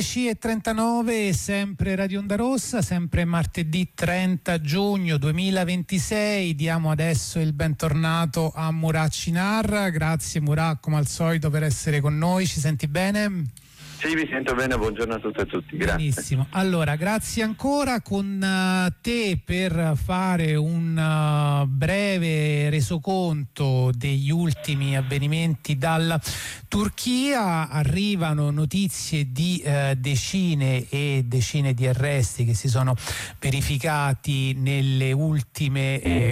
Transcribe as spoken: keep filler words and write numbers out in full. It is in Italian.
dieci e trentanove, sempre Radio Onda Rossa, sempre martedì trenta giugno duemilaventisei. Diamo adesso il bentornato a Murat Cinar. Grazie Murat, come al solito, per essere con noi. Ci senti bene? Sì, vi sento bene, buongiorno a tutte e a tutti, grazie. Benissimo, allora grazie ancora. Con uh, te per fare un uh, breve resoconto degli ultimi avvenimenti dalla Turchia. Arrivano notizie di uh, decine e decine di arresti che si sono verificati nelle ultime eh,